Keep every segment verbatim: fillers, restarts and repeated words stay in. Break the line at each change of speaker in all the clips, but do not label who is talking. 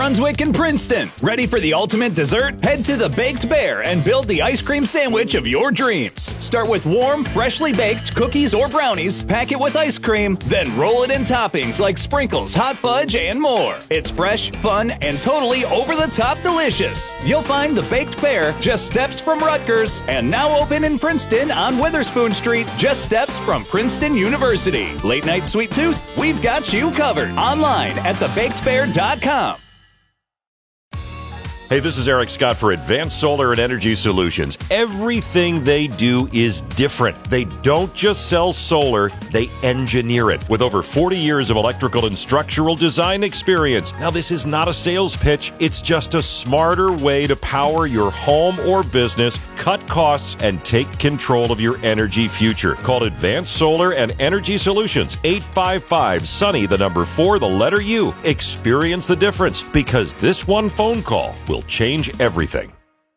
Brunswick, and Princeton. Ready for the ultimate dessert? Head to the Baked Bear and build the ice cream sandwich of your dreams. Start with warm, freshly baked cookies or brownies, pack it with ice cream, then roll it in toppings like sprinkles, hot fudge, and more. It's fresh, fun, and totally over-the-top delicious. You'll find the Baked Bear just steps from Rutgers and now open in Princeton on Witherspoon Street, just steps from Princeton University. Late night sweet tooth? We've got you covered. Online at the baked bear dot com.
Hey, this is Eric Scott for Advanced Solar and Energy Solutions. Everything they do is different. They don't just sell solar, they engineer it. With over forty years of electrical and structural design experience. Now, this is not a sales pitch. It's just a smarter way to power your home or business, cut costs, and take control of your energy future. Call Advanced Solar and Energy Solutions, eight five five, Sunny, the number four, the letter U. Experience the difference, because this one phone call will change everything.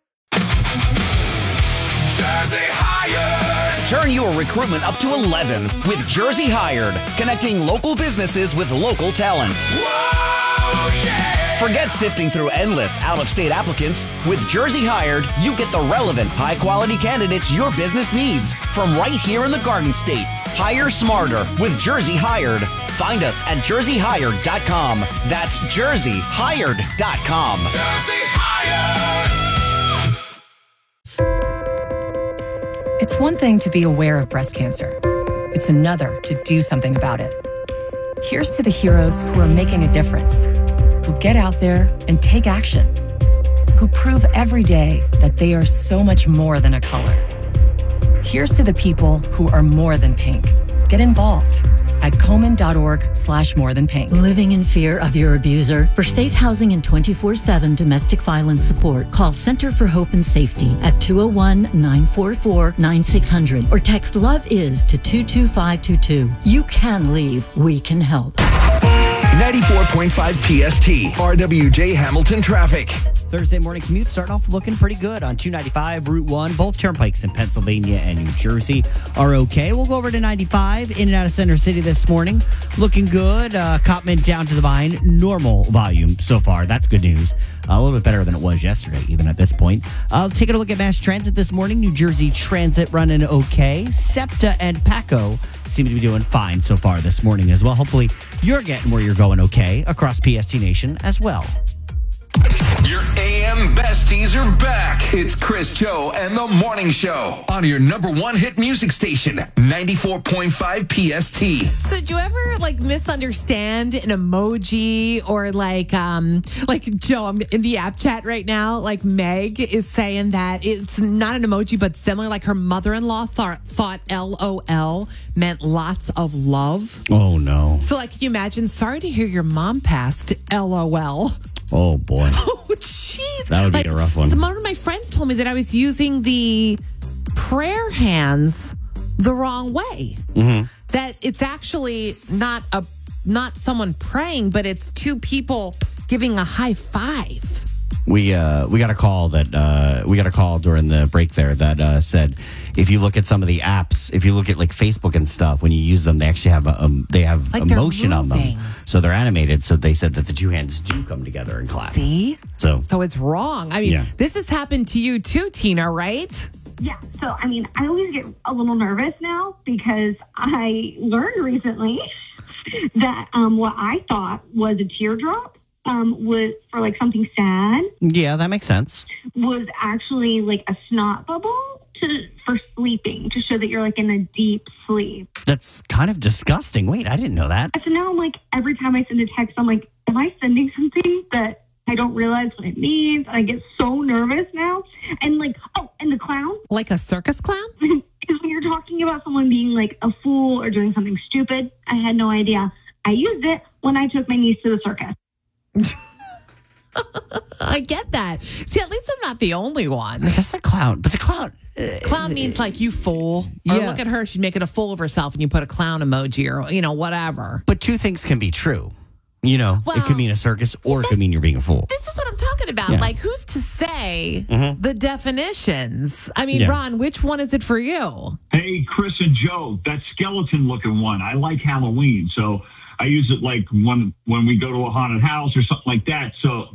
Jersey Hired.
Turn your recruitment up to eleven with Jersey Hired, connecting local businesses with local talent.
Whoa, yeah.
Forget sifting through endless out-of-state applicants. With Jersey Hired, you get the relevant, high-quality candidates your business needs from right here in the Garden State. Hire smarter with Jersey Hired. Find us at jersey hired dot com. That's jersey hired dot com.
Jersey Hired.
It's one thing to be aware of breast cancer. It's another to do something about it. Here's to the heroes who are making a difference, who get out there and take action, who prove every day that they are so much more than a color. Here's to the people who are more than pink. Get involved at komen.org slash more than pink.
Living in fear of your abuser? For safe housing and twenty-four seven domestic violence support, call Center for Hope and Safety at two oh one, nine four four, nine six hundred or text Love Is to two two five two two. You can leave. We can help.
ninety-four point five P S T, R W J Hamilton traffic.
Thursday morning commute starting off looking pretty good on two ninety-five, Route one. Both turnpikes in Pennsylvania and New Jersey are okay. We'll go over to ninety-five, in and out of Center City this morning. Looking good. Uh, Copman down to the Vine. Normal volume so far. That's good news. Uh, a little bit better than it was yesterday, even at this point. Uh, taking a look at mass transit this morning. New Jersey Transit running okay. SEPTA and PACO seem to be doing fine so far this morning as well. Hopefully you're getting where you're going okay across P S T Nation as well.
Your A M besties are back. It's Chris, Joe, and the Morning Show on your number one hit music station, ninety-four point five P S T.
So, did you ever like misunderstand an emoji or like, um, like Joe? I'm in the app chat right now. Like Meg is saying that it's not an emoji, but similar. Like her mother-in-law thought thought L O L meant lots of love.
Oh no!
So, like, can you imagine? Sorry to hear your mom passed. L O L.
Oh, boy.
Oh, jeez.
That would
like,
be a rough one.
Some of my friends told me that I was using the prayer hands the wrong way.
Mm-hmm.
That it's actually not a not someone praying, but it's two people giving a high five.
We uh, we got a call that uh, we got a call during the break there that uh, said if you look at some of the apps, if you look at like Facebook and stuff, when you use them, they actually have a, um, they have
like
emotion on them,
moving.
So they're animated. So they said that the two hands do come together and clap.
See,
so
so it's wrong. I mean,
yeah.
This has happened to you too, Tina, right?
Yeah. So I mean, I always get a little nervous now because I learned recently that um, what I thought was a teardrop. Um, was for like something sad.
Yeah, that makes sense.
Was actually like a snot bubble to for sleeping to show that you're like in a deep sleep.
That's kind of disgusting. Wait, I didn't know that.
So now I'm like, every time I send a text, I'm like, am I sending something that I don't realize what it means? I get so nervous now. And like, oh, and the clown,
like a circus clown.
Because when you're talking about someone being like a fool or doing something stupid, I had no idea. I used it when I took my niece to the circus.
I get that. See, at least I'm not the only one.
I guess the clown, but the clown. Uh,
clown means like you fool. Or
yeah.
Look at her; she's making a fool of herself, and you put a clown emoji or you know whatever.
But two things can be true. You know,
well,
it could mean a circus, or it could mean you're being a fool.
This is what I'm talking about.
Yeah.
Like, who's to say
mm-hmm.
the definitions? I mean,
yeah.
Ron, which one is it for you?
Hey, Chris and Joe, that skeleton-looking one. I like Halloween, so I use it like when when we go to a haunted house or something like that. So